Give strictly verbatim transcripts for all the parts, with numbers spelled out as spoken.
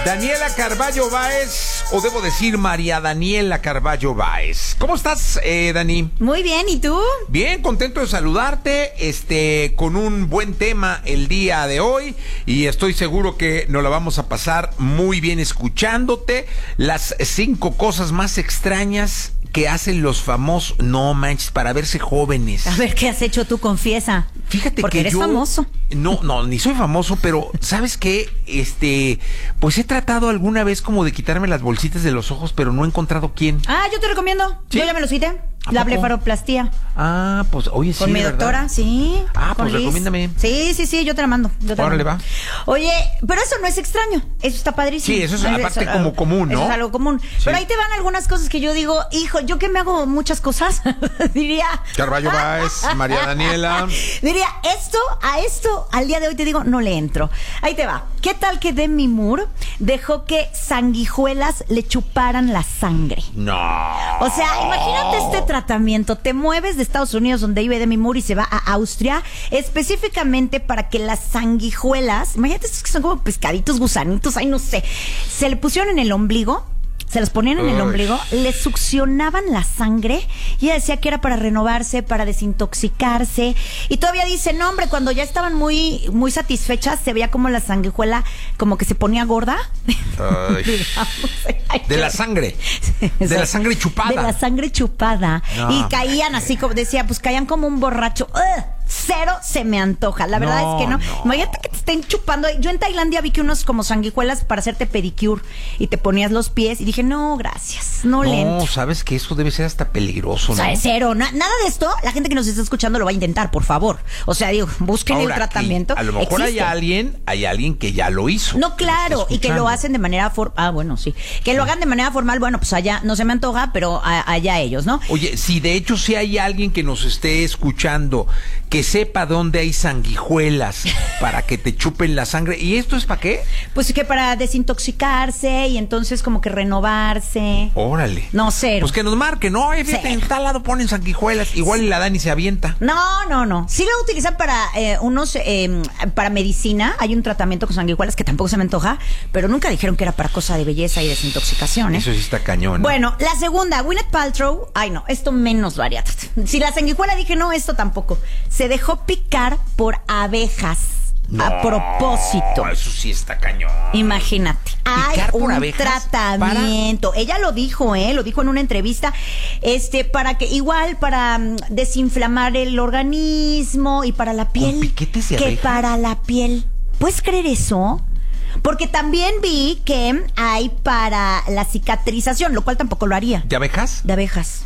Daniela Carballo Báez, o debo decir María Daniela Carballo Báez. ¿Cómo estás, eh, Dani? Muy bien, ¿y tú? Bien, contento de saludarte, este, con un buen tema el día de hoy, y estoy seguro que nos la vamos a pasar muy bien escuchándote. Las cinco cosas más extrañas que hacen los famosos, no manches, para verse jóvenes. A ver, ¿qué has hecho tú? Confiesa. Fíjate Porque que eres yo famoso. No, no, ni soy famoso, pero ¿sabes qué? Este, pues he tratado alguna vez como de quitarme las bolsitas de los ojos, pero no he encontrado quién. Ah, yo te recomiendo. ¿Sí? Yo ya me los quité. ¿A La poco? blefaroplastia. Ah, pues oye, sí, Con mi ¿verdad? doctora, sí. Ah, con pues Liz. recomiéndame. Sí, sí, sí, yo te la mando. Yo te la Órale, mando. va. Oye, pero eso no es extraño. Eso está padrísimo. Sí, eso es aparte algo- como común, ¿no? Eso es algo común. Sí. Pero ahí te van algunas cosas que yo digo, hijo, yo que me hago muchas cosas, diría. Carballo Báez, María Daniela. Diría, esto, a esto, al día de hoy te digo, no le entro. Ahí te va. ¿Qué tal que Demi Moore dejó que sanguijuelas le chuparan la sangre? No. O sea, imagínate este tratamiento. Te mueves de Estados Unidos, donde vive Demi Moore, y se va a Austria, específicamente para que las sanguijuelas, imagínate, estos que son como pescaditos, gusanitos, ay, no sé, se le pusieron en el ombligo. Se las ponían en el Uy. ombligo, le succionaban la sangre y ella decía que era para renovarse, para desintoxicarse. Y todavía dice, no, hombre, cuando ya estaban muy, muy satisfechas, se veía como la sanguijuela como que se ponía gorda. Ay. Digamos. Ay, De la qué- sangre. De la sangre chupada. De la sangre chupada. No. Y caían así, como decía, pues caían como un borracho. ¡Ugh! Cero se me antoja. La verdad No, es que no. no. Imagínate que te estén chupando. Yo en Tailandia vi que unos como sanguijuelas para hacerte pedicure y te ponías los pies y dije, no, gracias, no, le No, entro. sabes que eso debe ser hasta peligroso, O sea, ¿no? es cero. Na- nada de esto, la gente que nos está escuchando lo va a intentar, por favor. O sea, digo, busquen Ahora, el tratamiento. que a lo mejor Existe. hay alguien, hay alguien que ya lo hizo. No, claro, y que lo hacen de manera formal. Ah, bueno, sí. Que lo hagan de manera formal, bueno, pues allá no se me antoja, pero a- allá ellos, ¿no? Oye, si de hecho si hay alguien que nos esté escuchando que sepa dónde hay sanguijuelas para que te chupen la sangre, ¿y esto es para qué? Pues que para desintoxicarse y entonces como que renovarse. Órale. No, cero. Pues que nos marquen, no, eh, fíjate, en Cero. tal lado ponen sanguijuelas, igual y la Dani se avienta. No, no, no. Sí lo utilizan para eh, unos, eh, para medicina. Hay un tratamiento con sanguijuelas que tampoco se me antoja, pero nunca dijeron que era para cosa de belleza y desintoxicación, ¿eh? Eso sí está cañón, ¿no? Bueno, la segunda, Gwyneth Paltrow. Ay, no, esto menos lo haría. Si la sanguijuela dije no, esto tampoco. Se dejó picar por abejas No, a propósito. Eso sí está cañón. Imagínate. Hay ¿Picar por un abejas? tratamiento. Ella lo dijo, ¿eh? Lo dijo en una entrevista. Este, para que, igual, para mm, desinflamar el organismo y para la piel. piquetes de Que abejas? para la piel. ¿Puedes creer eso? Porque también vi que hay para la cicatrización, lo cual tampoco lo haría. ¿De abejas? De abejas.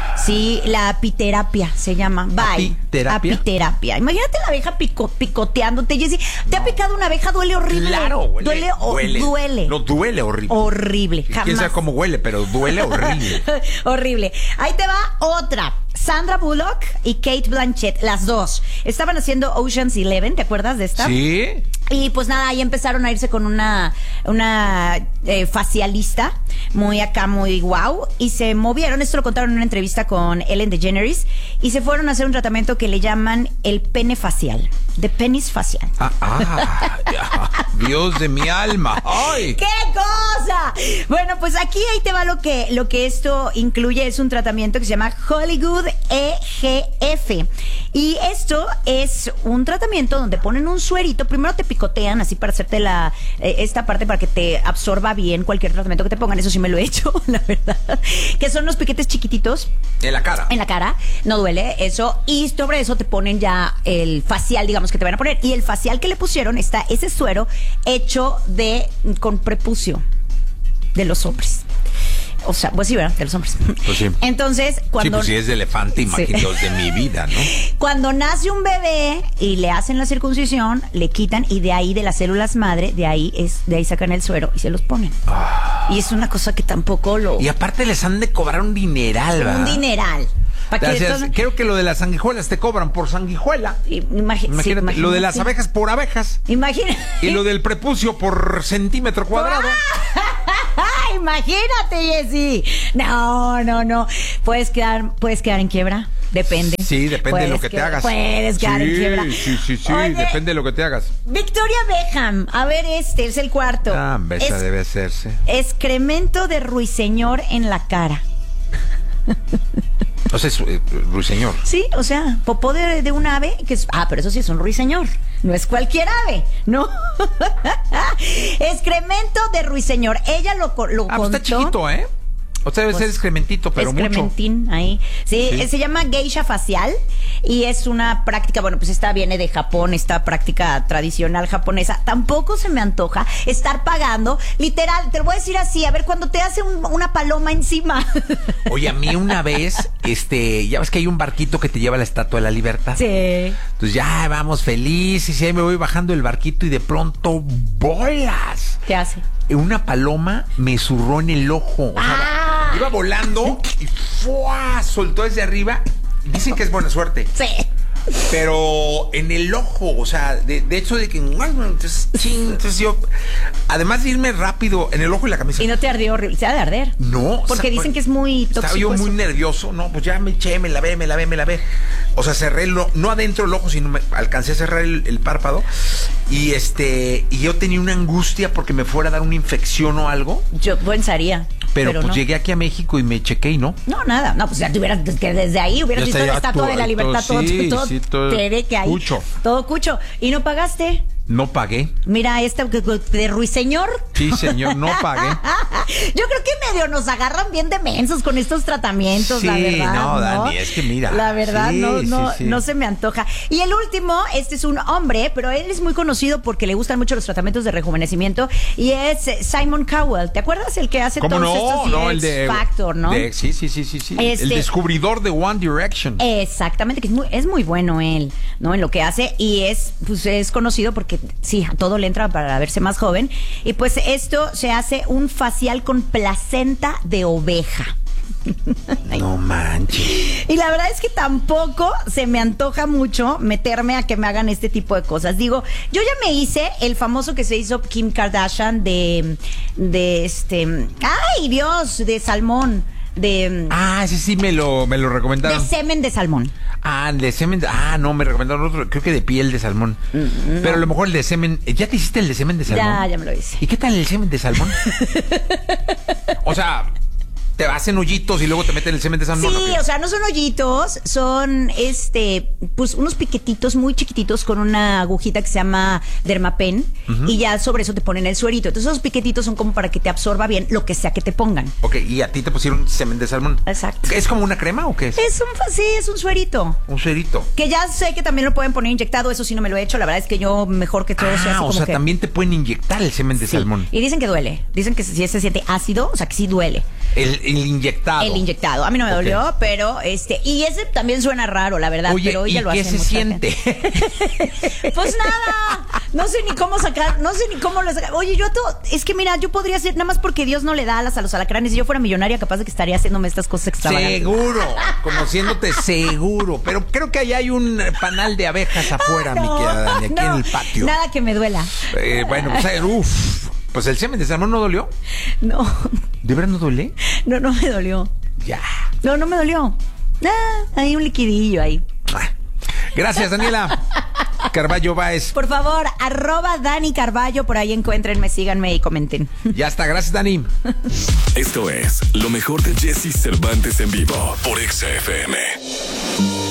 Sí, la apiterapia se llama. Bye. ¿Apiterapia? Apiterapia. Imagínate la abeja pico- picoteándote, Jessy. ¿Te ha picado una abeja? Duele horrible. Claro, huele. Duele, o- duele. No, duele horrible. Horrible. Quién Jamás. sabe cómo huele, pero duele horrible. Horrible. Ahí te va otra. Sandra Bullock y Kate Blanchett, las dos, estaban haciendo Ocean's Eleven, ¿te acuerdas de esta? ¿Sí? Y pues nada, ahí empezaron a irse con una, una eh, facialista, muy acá, muy guau, y se movieron, esto lo contaron en una entrevista con Ellen DeGeneres, y se fueron a hacer un tratamiento que le llaman el pene facial, de penis facial. Ah, ah, ya. Dios de mi alma. ¡Ay! ¡Qué cosa! Bueno, pues aquí ahí te va lo que, lo que esto incluye. Es un tratamiento que se llama Hollywood E G F. Y esto es un tratamiento donde ponen un suerito. Primero te picotean así para hacerte la eh, esta parte para que te absorba bien cualquier tratamiento que te pongan. Eso sí me lo he hecho, la verdad. Que son los piquetes chiquititos. En la cara. En la cara, no duele eso. Y sobre eso te ponen ya el facial, digamos, que te van a poner. Y el facial que le pusieron está ese suero hecho de con prepucio de los hombres. O sea, pues sí, ¿verdad? De los hombres. Pues sí. Entonces, cuando... Sí, pues si es de elefante, imagínate Sí. de mi vida, ¿no? Cuando nace un bebé y le hacen la circuncisión, le quitan y de ahí, de las células madre, de ahí es de ahí sacan el suero y se los ponen. Ah. Y es una cosa que tampoco lo... Y aparte les han de cobrar un dineral, ¿verdad? un dineral. Pa' que O sea, entonces- creo que lo de las sanguijuelas te cobran por sanguijuela. Imagi- Imagínate, sí, lo de las imagínate. abejas por abejas. Imagina. Y lo del prepucio por centímetro cuadrado. Imagínate, Jessy. No, no, no. Puedes quedar, puedes quedar en quiebra. Depende. Sí, depende Puedes de lo que, que- te hagas. Puedes quedar sí, en quiebra. Sí, sí, sí, Oye, depende de lo que te hagas. Victoria Beckham. A ver, este es el cuarto. Ah, esa Es- debe hacerse. excremento de ruiseñor en la cara. O sea, es eh, ruiseñor. Sí, o sea, popó de, de un ave que es. Ah, pero eso sí es un ruiseñor. No es cualquier ave, ¿no? Excremento de ruiseñor. Ella lo, co- lo Ah, pues contó. está chiquito, ¿eh? O sea, debe Pues, ser excrementito, pero mucho. excrementín ahí. Sí, Sí. eh, se llama geisha facial y es una práctica, bueno, pues esta viene de Japón, esta práctica tradicional japonesa. Tampoco se me antoja estar pagando, literal, te lo voy a decir así, a ver, cuando te hace un- una paloma encima. Oye, a mí una vez, este, ya ves que hay un barquito que te lleva a la Estatua de la Libertad. Sí. Entonces ya vamos felices y ahí me voy bajando el barquito y de pronto bolas. ¿Qué hace? Una paloma me zurró en el ojo. O sea, ¡Ah! iba volando y ¡fua! Soltó desde arriba. Dicen que es buena suerte. Sí. Pero en el ojo, o sea, de, de hecho de que entonces, ching, entonces yo, además de irme rápido en el ojo y la camisa. Y no te ardió horrible, se ha de arder. No, Porque o sea, dicen que es muy tóxico. estaba yo eso. muy nervioso, no, pues ya me eché, me lavé, me lavé, me lavé. O sea, cerré el, o- no adentro el ojo, sino me alcancé a cerrar el, el párpado. Y este, y yo tenía una angustia porque me fuera a dar una infección o algo. Yo pensaría. Pero, Pero, pues no. llegué aquí a México y me chequé y no. No, nada. No, pues ya te hubieras, que desde ahí hubieras Ya visto estaría la Estatua todo- de la Libertad, todo- todo, sí, todo, sí, todo te ve que ahí. cucho. Todo cucho. ¿Y no pagaste? No pagué. Mira, esta que- que- de ruiseñor. Sí, señor, no pagué. Yo creo que medio nos agarran bien de mensos con estos tratamientos, la Sí, verdad. no, No, Dani, es que mira. La verdad, Sí, no, no, sí, sí. no se me antoja. Y el último, este es un hombre, pero él es muy conocido porque le gustan mucho los tratamientos de rejuvenecimiento y es eh, Simon Cowell. ¿Te acuerdas el que hace ¿Cómo todos no? estos No, de el de X Factor, ¿no? de- sí, sí, sí, sí, sí. Este- El descubridor de One Direction. Exactamente, que es muy, es muy bueno él, ¿no? En lo que hace y es, pues es conocido porque sí, a todo le entra para verse más joven. Y pues esto se hace un facial con placenta de oveja. No manches. Y la verdad es que tampoco se me antoja mucho meterme a que me hagan este tipo de cosas. Digo, yo ya me hice el famoso que se hizo Kim Kardashian de, de este, ay Dios, de salmón, de, Ah, ese sí me lo, me lo de recomendaron. semen de salmón. Ah, de semen. de- Ah, no, me recomendaron otro. Creo que de piel de salmón. Pero a lo mejor el de semen. ¿Ya te hiciste el de semen de salmón? Ya, ya me lo hice. ¿Y qué tal el semen de salmón? O sea, te hacen hoyitos y luego te meten el semen de salmón. Sí, ¿o qué? o sea, no son hoyitos, son este, pues unos piquetitos muy chiquititos con una agujita que se llama Dermapen y ya sobre eso te ponen el suerito. Entonces esos piquetitos son como para que te absorba bien lo que sea que te pongan. Ok, y a ti te pusieron semen de salmón. Exacto. ¿Es como una crema o qué es? Es un, sí, es un suerito. Un cerito. Que ya sé que también lo pueden poner inyectado, eso sí no me lo he hecho. La verdad es que yo mejor que todo sea así Ah, o como sea, que- también te pueden inyectar el semen de Sí. salmón. Y dicen que duele. Dicen que si se siente ácido, o sea que sí duele. El, el inyectado. El inyectado. A mí no me Ok. dolió, pero este. Y ese también suena raro, la verdad. Oye, pero ¿y ella lo qué hace se mucha siente? gente. Pues nada. No sé ni cómo sacar. No sé ni cómo lo sacar. Oye, yo a todo. Es que mira, yo podría ser nada más porque Dios no le da alas a los alacranes. Si yo fuera millonaria, capaz de que estaría haciéndome estas cosas extravagantes. Seguro, conociéndote seguro. Pero creo que allá hay un panal de abejas afuera, mi No, querida Dani, aquí no, en el patio. Nada que me duela. Eh, bueno, pues, eh, uf, pues el semen de salmón no dolió. No, ¿De verdad no duele? no, no me dolió. Ya. No, no me dolió. Ah, hay un liquidillo ahí. Ah. Gracias, Daniela. Carballo Báez. Por favor, arroba Dani Carballo, por ahí encuéntrenme, síganme y comenten. Ya está, gracias, Dani. Esto es lo mejor de Jesse Cervantes en vivo por Exa F M.